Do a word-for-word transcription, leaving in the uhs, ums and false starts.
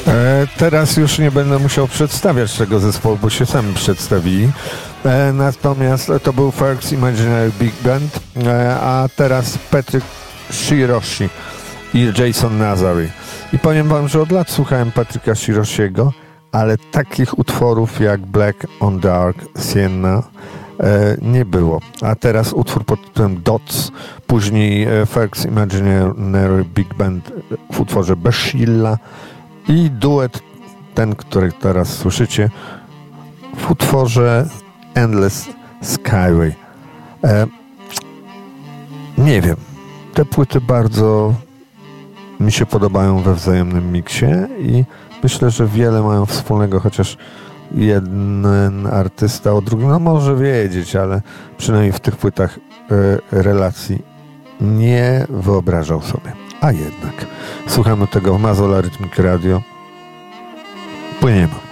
E, teraz już nie będę musiał przedstawiać tego zespołu, bo się sami przedstawili. E, natomiast to był Ferg's Imaginary Big Band, e, a teraz Patrick Shiroshi i Jason Nazary. I powiem wam, że od lat słuchałem Patryka Shiroshiego, ale takich utworów jak Black on Dark, Sienna e, nie było. A teraz utwór pod tytułem Dots, później e, Ferg's Imaginary Big Band w utworze Bashilla i duet, ten, który teraz słyszycie, w utworze Endless Skyway. E, nie wiem, te płyty bardzo mi się podobają we wzajemnym miksie i myślę, że wiele mają wspólnego, chociaż jeden artysta o drugim, no może wiedzieć, ale przynajmniej w tych płytach e, relacji nie wyobrażał sobie. A jednak słuchamy tego w Mazzola Rhythmic Radio. Płyniemy.